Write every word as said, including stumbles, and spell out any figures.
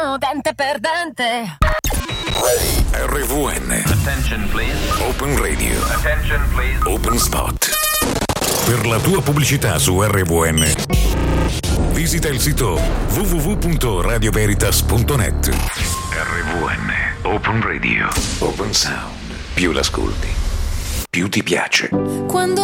mano, dente per dente. R V N. Attention please. Open Radio. Attention please. Open Spot. Per la tua pubblicità su R V N, visita il sito w w w punto radio veritas punto net. R V N. Open Radio. Open Sound. Più l'ascolti, più ti piace. Quando